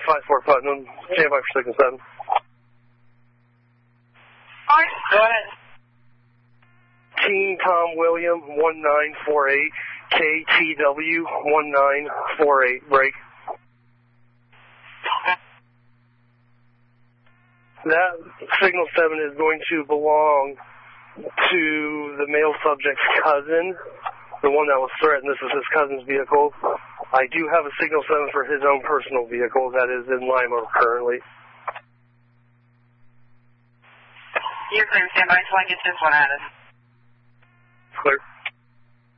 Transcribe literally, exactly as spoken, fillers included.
five four Putnam, stand by for signal seven. All right, go ahead. Team Tom William, one nine four eight, K T W, one nine four eight, break. That signal seven is going to belong to the male subject's cousin, the one that was threatened. This is his cousin's vehicle. I do have a signal seven for his own personal vehicle that is in Lima currently. You're clear, stand by until I get this one added. Clear.